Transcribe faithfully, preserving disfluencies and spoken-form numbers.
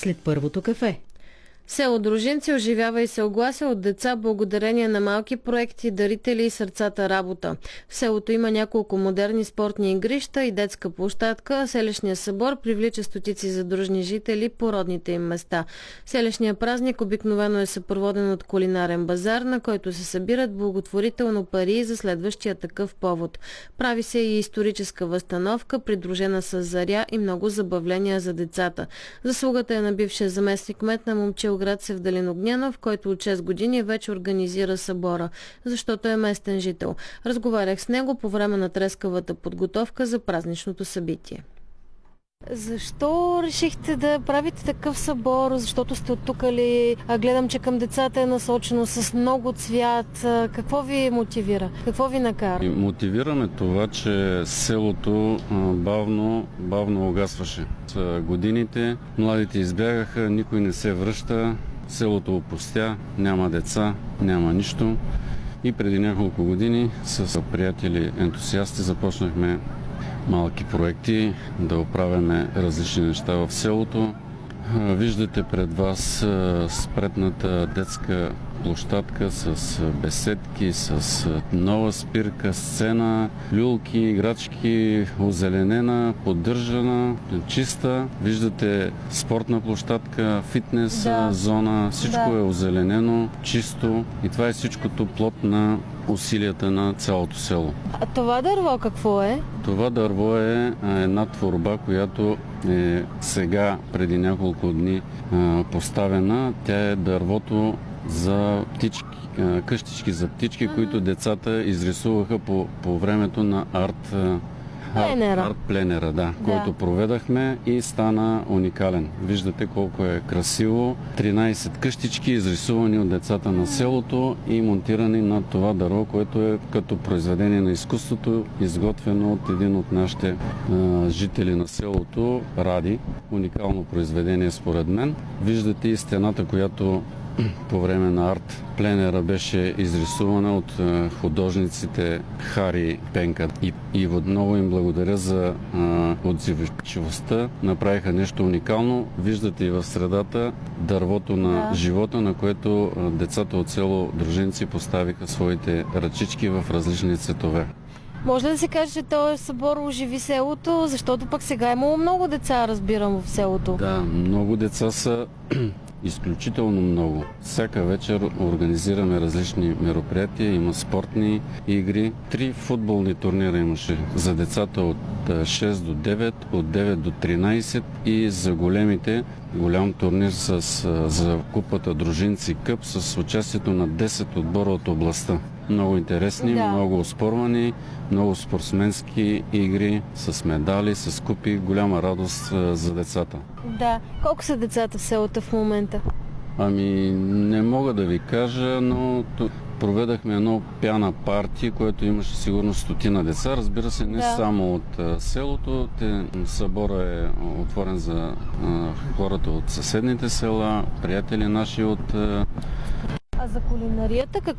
след първото кафе. Село Дружинци оживява и се оглася от деца благодарение на малки проекти, дарители и сърцата работа. В селото има няколко модерни спортни игрища и детска площадка. Селищният събор привлича стотици задружни жители по родните им места. Селищният празник обикновено е съпроводен от кулинарен базар, на който се събират благотворително пари за следващия такъв повод. Прави се и историческа възстановка, придружена с заря и много забавления за децата. Заслугата е на бившия заместник-кмет на Момчилград Севдалин Огнянов, който от шест години вече организира събора, защото е местен жител. Разговарях с него по време на трескавата подготовка за празничното събитие. Защо решихте да правите такъв събор? Защото сте от тук ли? А гледам, че към децата е насочено с много цвят. Какво ви мотивира? Какво ви накара? Мотивираме това, че селото бавно, бавно угасваше. С годините младите избягаха, никой не се връща, селото опустя, няма деца, няма нищо. И преди няколко години с приятели ентусиасти започнахме малки проекти, да оправяме различни неща в селото. Виждате пред вас спретната детска площадка с беседки, с нова спирка, сцена, люлки, играчки, озеленена, поддържана, чиста. Виждате спортна площадка, фитнес да. зона, всичко да. е озеленено, чисто и това е всичкото плод на усилията на цялото село. А това дърво какво е? Това дърво е една творба, която е сега, преди няколко дни, поставена. Тя е дървото за птички, къщички за птички, mm-hmm. които децата изрисуваха по, по времето на арт пленера, арт пленера да, да. който проведахме и стана уникален. Виждате колко е красиво. тринайсет къщички, изрисувани от децата на селото и монтирани на това дърво, което е като произведение на изкуството, изготвено от един от нашите а, жители на селото, Ради. Уникално произведение според мен. Виждате и стената, която по време на арт пленера беше изрисувана от художниците Хари, Пенка и Иво. Много им благодаря за отзивчивостта. Направиха нещо уникално. Виждате и в средата дървото на да. живота, на което децата от село Дружинци поставиха своите ръчички в различни цветове. Може ли да се каже, че този събор оживи селото, защото пък сега имало много деца, разбирам, в селото? Да, много деца са изключително много. Всяка вечер организираме различни мероприятия, има спортни игри. Три футболни турнира имаше за децата от шест до девет, от девет до тринайсет и за големите голям турнир с, за купата Дружинци Къп с участието на десет отбора от областта. Много интересни, да. много оспорвани, много спортсменски игри с медали, с купи, голяма радост за децата. Да. Колко са децата в селото в момента? Ами, не мога да ви кажа, но проведахме едно пяна парти, което имаше сигурно стотина деца. Разбира се, не да. само от селото. Те, събора е отворен за а, хората от съседните села, приятели наши от... А за кулинарията